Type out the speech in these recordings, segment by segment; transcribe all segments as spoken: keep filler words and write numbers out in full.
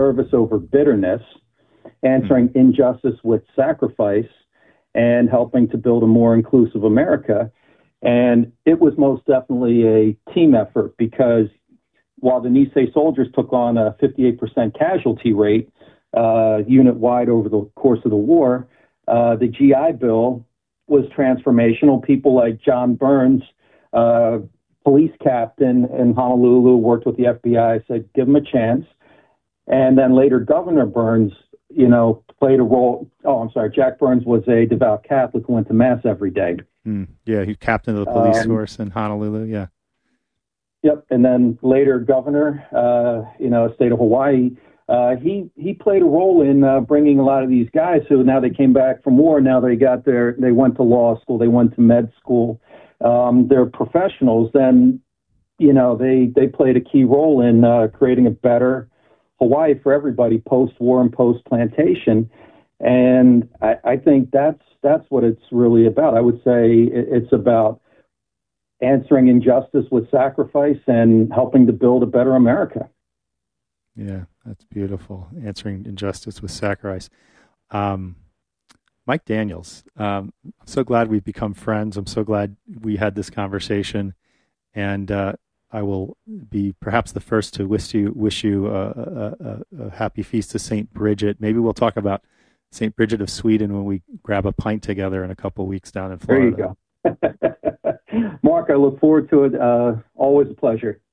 service over bitterness, answering mm-hmm. injustice with sacrifice, and helping to build a more inclusive America. And it was most definitely a team effort, because while the Nisei soldiers took on a fifty-eight percent casualty rate uh, unit-wide over the course of the war, uh, the G I Bill was transformational. People like John Burns, uh, police captain in Honolulu, worked with the F B I, said, give him a chance. And then later, Governor Burns, you know, played a role. Oh, I'm sorry. Jack Burns was a devout Catholic who went to Mass every day. Mm, yeah, he's captain of the police um, force in Honolulu, yeah. Yep, and then later governor, uh, you know, state of Hawaii, uh, he he played a role in uh, bringing a lot of these guys who now they came back from war. Now they got their, they went to law school, they went to med school. Um, they're professionals. Then, you know, they, they played a key role in uh, creating a better Hawaii for everybody post-war and post-plantation. And I, I think that's that's what it's really about. I would say it's about answering injustice with sacrifice and helping to build a better America. Yeah, that's beautiful. Answering injustice with sacrifice. Um, Mike Daniels, um, I'm so glad we've become friends. I'm so glad we had this conversation. And uh, I will be perhaps the first to wish you wish you a, a, a, a happy feast of Saint Bridget. Maybe we'll talk about Saint Bridget of Sweden when we grab a pint together in a couple of weeks down in Florida. There you go. Mark, I look forward to it. Uh, always a pleasure.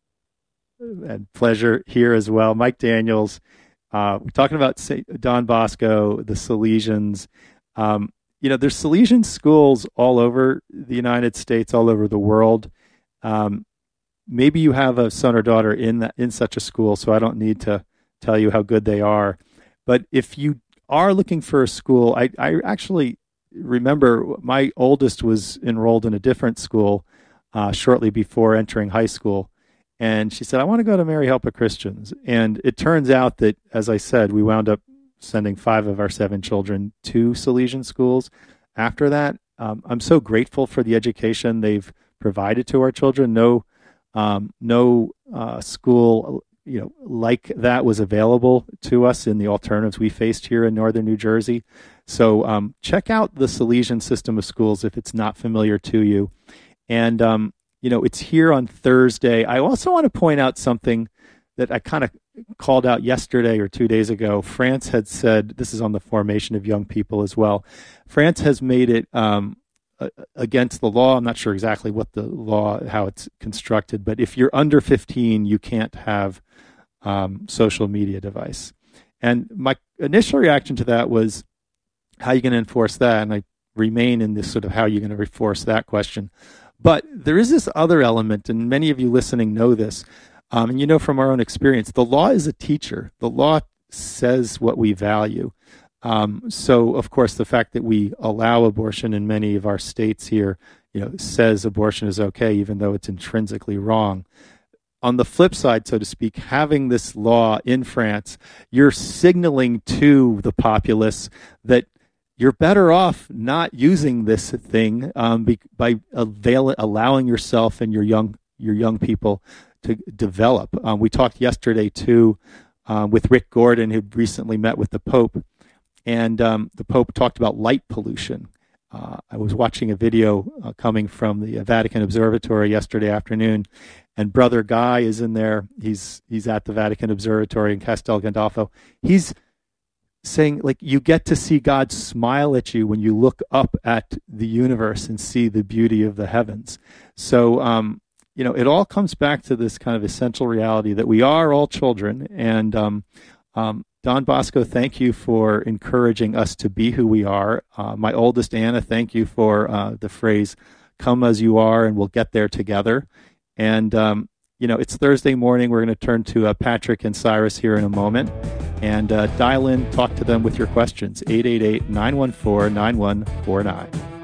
And pleasure here as well. Mike Daniels, uh, we're talking about Saint Don Bosco, the Salesians. Um, you know, there's Salesian schools all over the United States, all over the world. Um, maybe you have a son or daughter in that, in such a school, so I don't need to tell you how good they are. But if you are looking for a school, I, I actually remember my oldest was enrolled in a different school uh, shortly before entering high school. And she said, I want to go to Mary Help of Christians. And it turns out that, as I said, we wound up sending five of our seven children to Salesian schools. After that, um, I'm so grateful for the education they've provided to our children. No, um, no uh, school, you know, like that was available to us in the alternatives we faced here in northern New Jersey. So um, check out the Salesian system of schools if it's not familiar to you. And um, you know, it's here on Thursday. I also want to point out something that I kind of called out yesterday or two days ago. France had said, this is on the formation of young people as well. France has made it um, against the law. I'm not sure exactly what the law, how it's constructed, but if you're under fifteen, you can't have um, social media device. And my initial reaction to that was, how are you going to enforce that? And I remain in this sort of how you're going to enforce that question. But there is this other element, and many of you listening know this, um, and you know from our own experience, the law is a teacher. The law says what we value. Um, so, of course, the fact that we allow abortion in many of our states here, you know, says abortion is okay, even though it's intrinsically wrong. On the flip side, so to speak, having this law in France, you're signaling to the populace that you're better off not using this thing um, be, by avail- allowing yourself and your young your young people to develop. Um, we talked yesterday too uh, with Rick Gordon, who recently met with the Pope, and um, the Pope talked about light pollution. Uh, I was watching a video uh, coming from the Vatican Observatory yesterday afternoon, and Brother Guy is in there. He's he's at the Vatican Observatory in Castel Gandolfo. He's saying, like, you get to see God smile at you when you look up at the universe and see the beauty of the heavens. So, um, you know, it all comes back to this kind of essential reality that we are all children. And um, um, Don Bosco, thank you for encouraging us to be who we are. Uh, my oldest, Anna, thank you for uh, the phrase, come as you are, and we'll get there together. And, um, you know, it's Thursday morning. We're going to turn to uh, Patrick and Cyrus here in a moment. And uh, dial in, talk to them with your questions, eight eight eight, nine one four, nine one four nine.